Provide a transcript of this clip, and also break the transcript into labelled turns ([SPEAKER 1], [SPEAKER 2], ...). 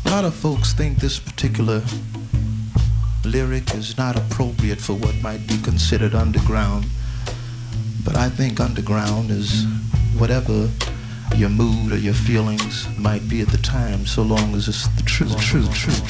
[SPEAKER 1] A lot of folks think this particular lyric is not appropriate for what might be considered underground, but I think underground is whatever your mood or your feelings might be at the time, so long as it's the truth.